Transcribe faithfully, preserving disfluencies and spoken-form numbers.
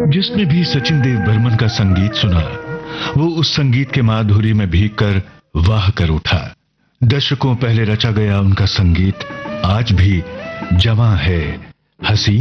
जिसने भी सचिन देव बर्मन का संगीत सुना, वो उस संगीत के माधुरी में भीगकर वाह कर उठा। दशकों पहले रचा गया उनका संगीत आज भी जवां है, हसीन